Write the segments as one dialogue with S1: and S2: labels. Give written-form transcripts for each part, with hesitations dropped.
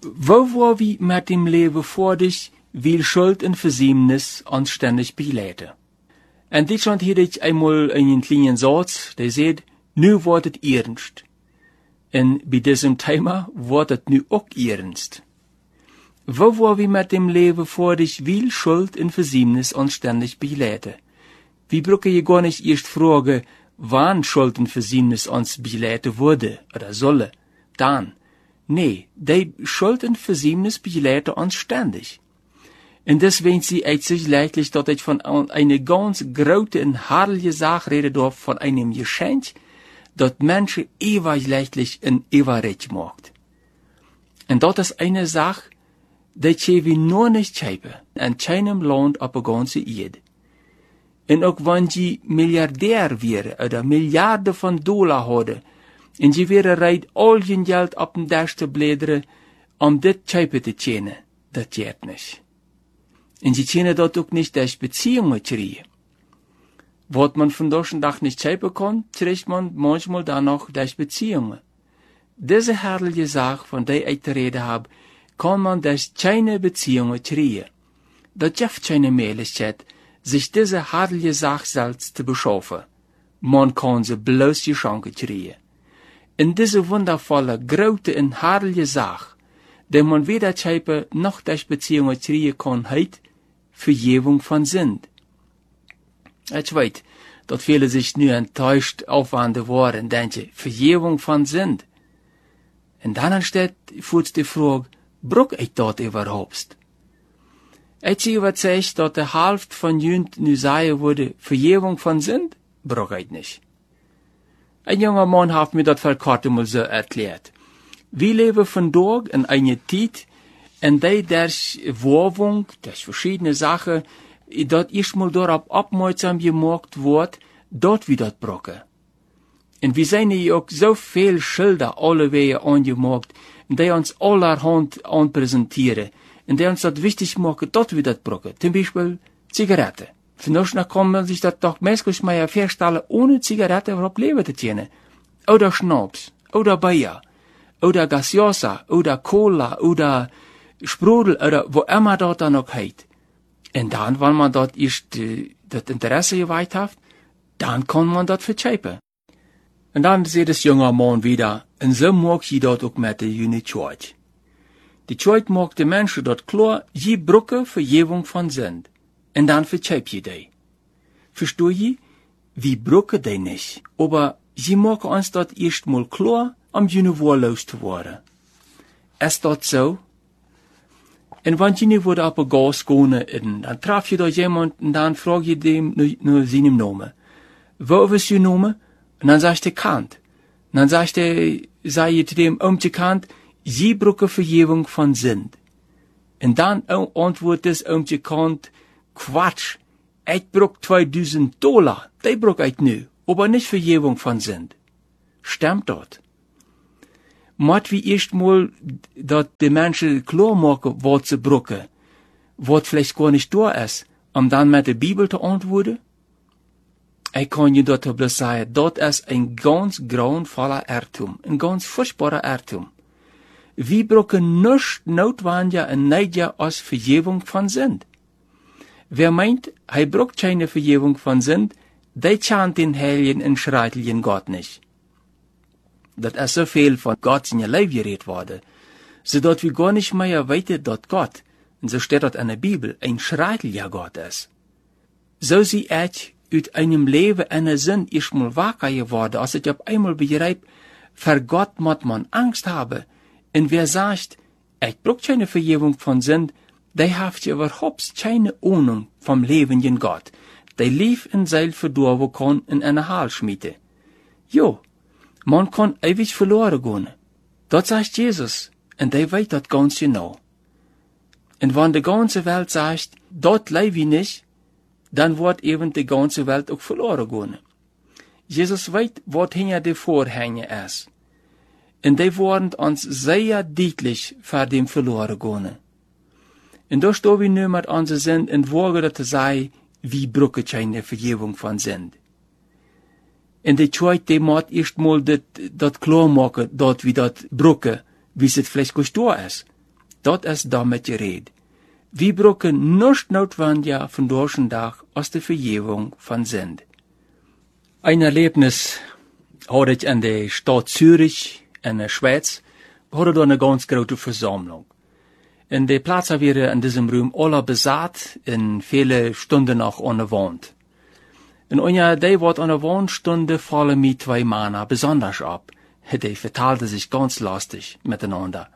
S1: Wo war wie mit dem Leben vor dich, will Schuld und Versäumnis uns ständig begleiten? In Deutschland hätte ich einmal einen kleinen Satz, der sagt, nu wird es ernst. Und bei diesem Thema wird es nu auch ernst. Wo war wie mit dem Leben vor dich, will Schuld und Versäumnis uns ständig begleiten? Wir brauchen ja gar nicht erst fragen, wann Schuld und Versäumnis uns begleiten würde oder solle. Dann. Nee, die Schuld und Versäumnis begleiten uns ständig. Und deswegen sie uit sich leidlich, dass ich von einer ganz großen und herrlichen Sache reden darf, von einem Geschenk, das Menschen ewig leidlich und ewig macht. Und das ist eine Sache, die wir nur nicht haben, in keinem Land auf der ganzen Erde. Und auch wenn sie Milliardär wäre oder Milliarden von Dollar hätte, und sie wäre bereit, all ihr Geld auf den Dash zu blädern, dit zu tjänen, das geht nicht. Und sie tjänen dort auch nicht durch Beziehungen kriegen. Was man von durch den Tag nicht schäpen kann, kriegt man manchmal dann noch durch Beziehungen. Diese herrliche Sache, von der ich zu reden habe, kann man durch keine Beziehungen kriegen. Das gibt keine Möglichkeit, sich diese herrliche Sache selbst zu beschaffen. Man kann sie bloß geschenkt kriegen. In diese wundervolle, große und herrliche Sache, die man weder schäpen noch durch Beziehungen kriegen kann, heißt Vergebung von Sünd. Ich weiß, dass viele sich nur enttäuscht aufwenden worden, denken, Vergebung von Sünd. Und dann anstatt führt die Frage, brauch ich dort überhaupt? Ich sehe überzeugt, dass die Hälfte von Jünd nu sagen würde, Vergebung von Sünd, brauch ich nicht. Ein junger Mann hat mir das vor kurzem mal so erklärt. Wir leben vandaag in einer Zeit, in der durch Werbung, durch verschiedene Sachen, dat erstmal darauf aufmerksam gemacht wird, dort wir das brauchen. Und wir sehen ja auch so viel Schilder alle Wege angemacht, die uns allerhand anpräsentieren, und die uns das wichtig machen, dort wir das brauchen. Zum Beispiel Zigaretten. Vandaag kann man sich das doch meistens mal vorstellen, ohne Zigaretten überhaupt leben zu können. Oder Schnaps, oder Bier, oder Gaseosa, oder Cola, oder Sprudel, oder wo immer dort dann noch heißt. Und dann, wenn man dort erst das Interesse geweiht hat, dann kann man das verzeihpen. Und dann sieht das junge Mann wieder, und so mag sie dort auch mit der Juni Church. Die Church mag den Menschen dort klar, sie brauchen Vergebung von Sünd. Und dann verzeih je die. Versteh je? Wir brauchen die nicht. Aber sie machen uns dort erst mal klar, um jene wahllos zu werden. Ist das so? Und wenn jene wurde auf ein Gas gehen, dann traf je da jemand, und dann frag je dem nur seinen Namen. Wo ist ihr Name? Und dann sagt er Kant. Und dann sagt er, sei je zu dem Kant, sie brauchen Vergebung von Sünd. Und dann antwortet das Kant, Quatsch, ich brauch $2000, die brauch ich nu, aber nicht Vergebung von Sünd. Stimmt dort? Mat wie erst mal, dat die Menschen klar machen, was sie brauchen, was vielleicht gar nicht da ist, um dann mit der Bibel zu antworten? Ich kann je dort bloß sagen, dort ist ein ganz grauenvoller Irrtum, ein ganz furchtbarer Irrtum. Wir brauchen nichts notwendiger und neidiger als Vergebung von Sünd. Wer meint, er braucht keine Vergebung von Sünd, der kennt den heiligen und schreitlichen Gott nicht. Das ist so viel von Gott in ihr Leben geredet worden, so dass wir gar nicht mehr weiter dort Gott, und so steht dort in der Bibel, ein schreitlicher Gott ist. So sie ich uit einem Leben einer Sinn erstmal wacker geworden, als ich auf einmal begreif, für Gott muss man Angst haben, und wer sagt, ich brauch keine Vergebung von Sünd, der hat überhaupt keine Ahnung vom Leben in Gott. Der lief in Seil verdorben kann in einer Halsschmiede. Jo, man kann ewig verloren gehen. Das sagt Jesus, und der weiß das ganz genau. Und wenn die ganze Welt sagt, dort lebe ich nicht, dann wird eben die ganze Welt auch verloren gehen. Jesus weiß, was hinter den Vorhängen ist. Und die werden uns sehr deutlich vor dem verloren gehen. Und da stehen wir nu mit unseren Sünden und wagen das zu sagen, wir brauchen keine Vergebung von Sünden. Und die Zeit, die muss erst mal das klar machen, dass wir das brauchen, wie es vielleicht gar da ist. dort ist damit geredet. Wir brauchen nicht notwendig von deutschen Tag aus der Vergebung von Sünd. Ein Erlebnis hatte ich in der Stadt Zürich, in der Schweiz, hatte da eine ganz große Versammlung. In der Platz wäre in diesem Raum alle besatt, in viele Stunden noch an der Wand. In einer der Wort an der Wand Stunde fallen mir 2 Männer besonders ab. Die verteilte sich ganz lustig miteinander.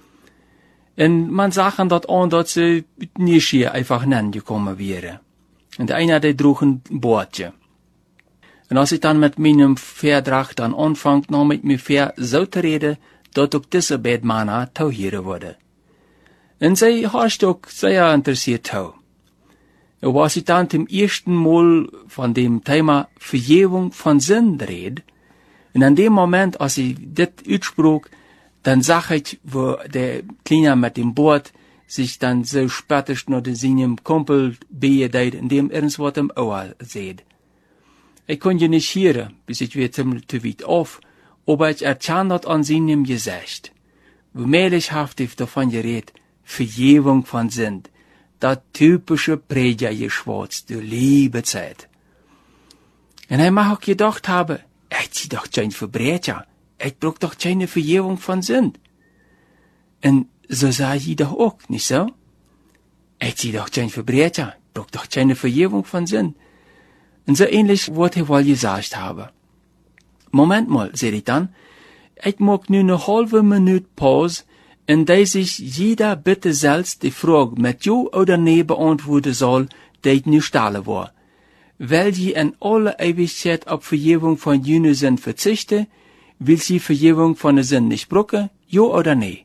S1: Und man sagt dort an, dass sie nicht hier einfach gekommen wäre. Und einer, der trug ein Bordje. Und als ich dann mit meinem Vertrag dann anfang, noch mit mir Pferd so zu reden, dass auch diese beiden Männer tauhieren wurde. Und sie hast auch sehr interessiert tau. Und was ich dann zum ersten Mal von dem Thema Vergebung von Sünden red, und an dem Moment, als ich das aussprach, dann sag ich, wo der Kleiner mit dem Boot sich dann so spärtig noch seinem Kumpel beedeit, in dem irgendwas im Ohr seht. Ich konnte nicht hören, bis ich wieder ziemlich zu weit auf, aber ich erkenne das an seinem Gesicht. Wie mehrlich davon geredet, Vergebung von Sünd, das typische Predigergeschwatz der liebe Zeit. Und er mag auch gedacht haben, ich sie doch kein Verbrecher, ich brauch doch keine Vergebung von Sünd. Und so sah ich doch auch, nicht so? Ich sie doch kein Verbrecher, ich brauch doch keine Vergebung von Sünd. Und so ähnlich wollte er wohl gesagt haben. Moment mal, seh ich dann, ich mag nur eine halbe Minute Pause, in der sich jeder bitte selbst die Frage mit ja oder nee beantworten soll, die ich nu stellen war. Will sie in alle Ewigkeit auf Vergebung von jene Sünden verzichten, will sie Vergebung von der Sünden nicht brauchen, ja oder nee?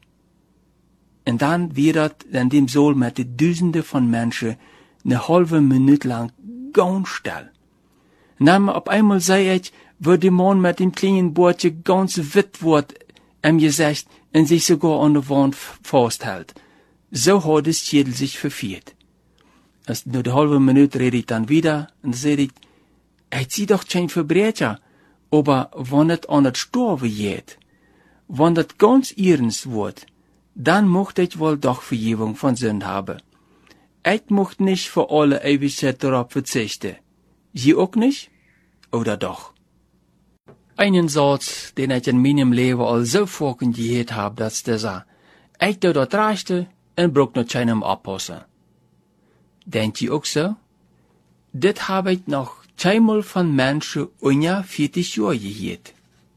S1: Und dann wird in dem Saal mit den Tausenden von Menschen eine halbe Minute lang ganz still. Und dann auf einmal sei ich, wo der Mann mit dem kleinen Bordje ganz witt wird, im Gesicht und sich sogar an der Wand festhält. So hat das Schädel sich verfehlt. Als nur die halbe Minute rede ich dann wieder und sage ich zieh doch kein Verbrecher, aber wenn es an das Sterben geht, wenn das ganz ernst wird, dann möchte ich wohl doch Vergebung von Sünden haben. Ich möchte nicht für alle Ewigkeit darauf verzichten. Sie auch nicht? Oder doch? Einen Satz, den ich in meinem Leben all so vorhin gehört habe, dass der sagt, ich tu das Rechte und brauch noch keinem abpassen. Denkt ihr auch so? Das habe ich noch keinmal von Menschen unter 40 Jahren gehört.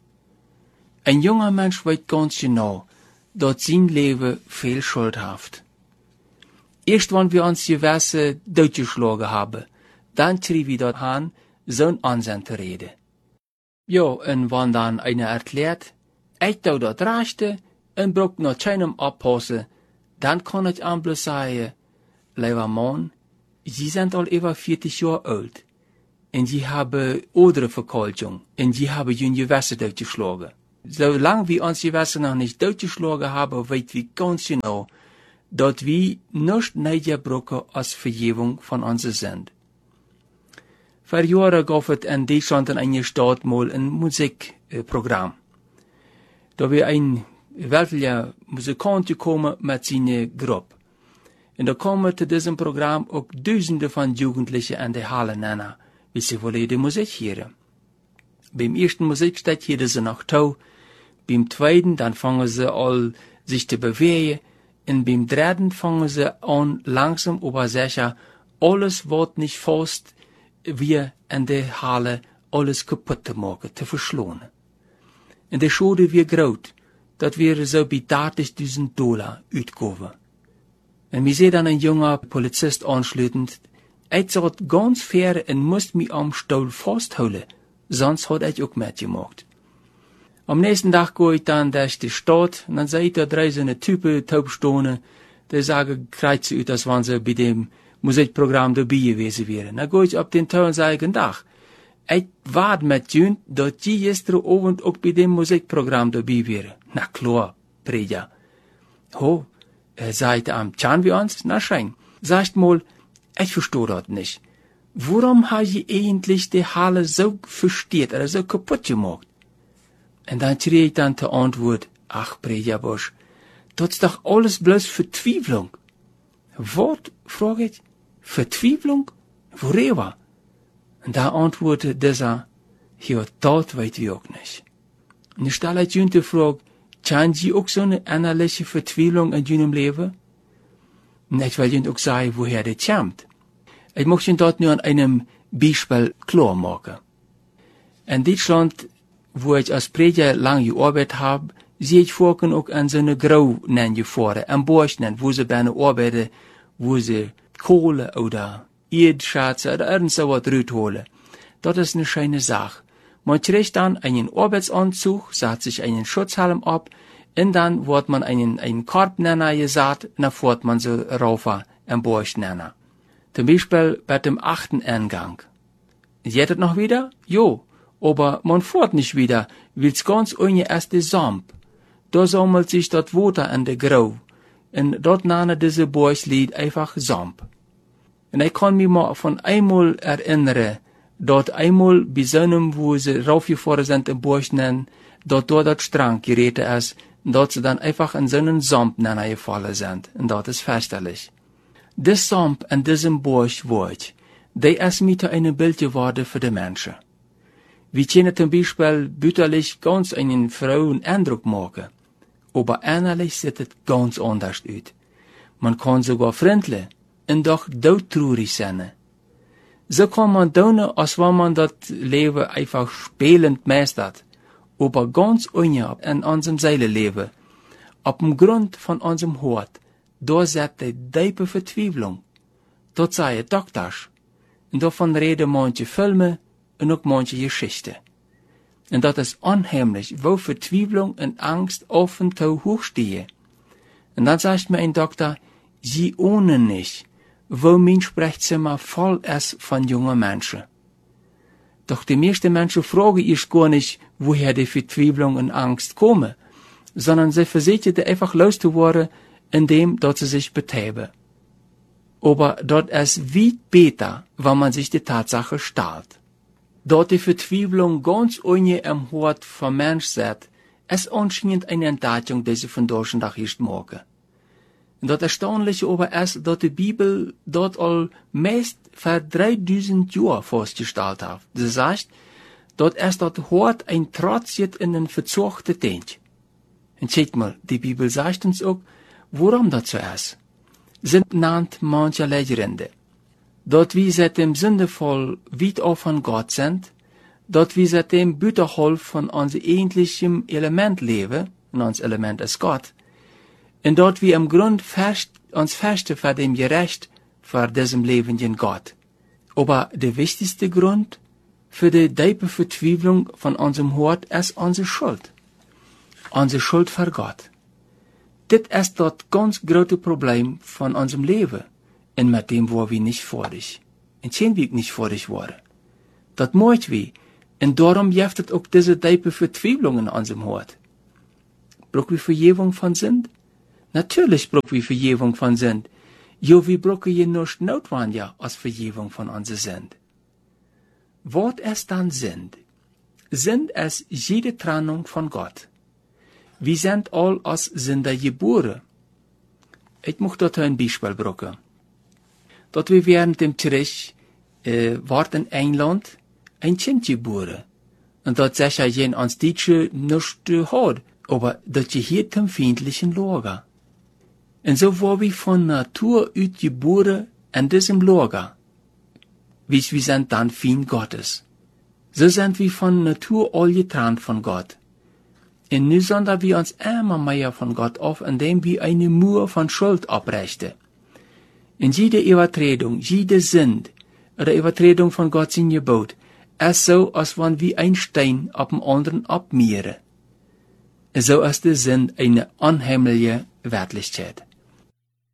S1: Ein junger Mensch weiß ganz genau, dass sein Leben viel Schuld hat. Erst wenn wir uns gewisse durchgeschlagen haben, dann kriegen wir dort an, so ein Ansehen zu reden. Ja, und wenn dann einer erklärt, ich tu das Rechte und brauch noch keinem abpassen, dann kann ich bloß sagen, lieber Mann, Sie sind al über 40 Jahre alt. Und Sie haben andere Verkalkung. Und Sie haben Ihr Gewässer durchgeschlagen. Solange wir uns Gewässer noch nicht durchgeschlagen haben, weit wir ganz genau, dass wir nicht neidiger brauchen als Vergebung von unseren Sünden. Vor Jahren gab es in Deutschland in einer Stadt mal ein Musikprogramm. Da wir ein weltlicher Musikant gekommen mit seiner Gruppe. Und da kommen zu diesem Programm auch Tausende von Jugendlichen an die Halle nennen, wie sie wollen die Musik hören. Beim ersten Musikstück hören sie noch Tau, beim zweiten dann fangen sie an, sich zu bewegen, und beim dritten fangen sie an, langsam aber sicher, alles wird nicht fast, wie in der Halle alles kaputt zu machen, zu verschlonen. Und der Schade wird groß, dass wir so bei $30.000 uitgaven. Und mir sieht dann ein junger Polizist anschlütend, ich zat ganz fair und musste mich am Stuhl festhalten, sonst hat ich auch mitgemacht. Am nächsten Tag gehe ich dann durch die Stadt, und dann sehe ich da drei so eine Typen taubstehen, die sagen, kreuzen aus, als wenn sie bei dem Musikprogramm dabei gewesen wären. Dann gehe ich auf den Tau und sage, guten Tag, ich warte mit Ihnen, dass Sie gestern Abend auch bei dem Musikprogramm dabei wären. Na klar, Prediger. Ho, sagt am Tjan wir uns? Na schein. Sagt mal, ich verstehe das nicht. Warum habe ich eigentlich die Halle so versteht oder so kaputt gemacht? Und dann kriege ich dann zur Antwort, ach, Predigerbusch, Dat ist doch alles bloß Vertwieblung. Wat, frag ich, Vertwieblung? Worüber? Und da antwortete dieser, ja, dat weet wir auch nicht. Und ich stelle euch die Frage, kann Sie auch so eine innerliche Vertwieblung in Ihrem Leben? Und ich will Ihnen auch sagen, woher das kommt. Ich möchte Ihnen dort nur an einem Beispiel klar machen. In Deutschland, wo ich als Prediger lange gearbeitet habe, sehe ich vorhin auch an so eine Grau gefahren, am Borsten, wo sie bei einer arbeiten, wo sie Kohle oder Erdschatze oder irgend so was rausholen. Das ist eine schöne Sache. Man trägt dann einen Arbeitsanzug, setzt sich einen Schutzhelm ab, und dann wird man einen Korb gesagt, und dann fährt man so rauf am Borsten. Zum Beispiel bei dem 8. Eingang. Geht das noch wieder? Jo. Aber man fährt nicht wieder, weil's ganz ohne erste Samp. Da sammelt sich das Wasser an der Grau. Und dort nannte diese Borgslied einfach Samp. Und ich kann mich mal von einmal erinnern, dort einmal bei so einem, wo sie raufgefahren sind im Borsten, dort das Strang geräte ist, dort sie dann einfach in so einen Samp gefallen sind. Und das ist festlich. Das Samp an diesem Borgwort, der ist mir zu einem Bild geworden für die Menschen. Wir können zum Beispiel bütterlich ganz einen Frauen Eindruck machen, aber innerlich sieht es ganz anders aus. Man kann sogar freundlich und doch todtraurig sein. So kann man tun, als wenn man das Leben einfach spielend meistert, aber ganz ohne in unserem Seelenleben, auf dem Grund von unserem Hort, da sitzt die tiefe Vertwieblung. Dort sei Doktors, und davon reden manche Filme und auch manche Geschichten. Und das ist unheimlich, wo Vertwieblung und Angst auf und zu hoch stehen. Und dann sagt mir ein Doktor, Sie ohnen nicht, wo mein Sprechzimmer voll ist von jungen Menschen. Doch die meisten Menschen fragen erst gar nicht, woher die Vertwieblung und Angst kommen, sondern sie versuchen einfach loszuwerden, indem dort sie sich betäuben. Aber dort ist weit besser, wenn man sich die Tatsache stellt. Dort die Vertwieblung ganz ohne im Hort vom Mensch sitzt, ist anscheinend eine Entdeckung, die sie von deutschen Tag erst machen. Und das Erstaunliche aber ist, dass die Bibel dort all meist für 3000 Jahre festgestellt hat. Sie sagt, dort ist das Hort ein Trotzjet in den verzochten Tent. Und seht mal, die Bibel sagt uns auch, warum das so ist. Sind nannt manche Lehrende. Dort wie seitdem sündevoll weit auf von Gott sind, dort wie seitdem Bütterhol von unser eigentlichem Element leben, und unser Element ist Gott, und dort wie im Grund uns feste vor dem Gerecht vor diesem lebenden Gott. Aber der wichtigste Grund für die tiefe Vertwieblung von unserem Hort ist unsere Schuld. Unsere Schuld vor Gott. Das ist das ganz große Problem von unserem Leben. Und mit dem war wir nicht fertig. Und sind wir nicht fertig worden. Das möchten wir. Und darum jeftet auch diese tiefe Vertwieblung in unserem Hort. Brauchen wir Vergebung von Sünd? Natürlich brauchen wir Vergebung von Sünd. Jo, wir brauchen je nicht notwendig als Vergebung von unserer Sünd. Was ist dann Sünd? Sünd ist jede Trennung von Gott. Wir sind all als Sünder geboren. Ich möchte dort ein Beispiel bringen. Dort wir während dem Krieg, ward in England ein Kind geboren. Und dort sagt er jen ans Deutsche nicht hat, aber das gehört zum feindlichen Lager. Und so war wir von Natur aus geboren in diesem Lager. Wir sind dann Feind Gottes. So sind wir von Natur all getrennt von Gott. Und nun sondern wir uns immer mehr von Gott auf, indem wir eine Mauer von Schuld abrichten. In jede Übertretung, jede Sünd oder Übertretung von Gott sein Gebot ist so, als wenn wir ein Stein auf dem anderen abmehren. So ist die Sünd eine unheimliche Wertlichkeit.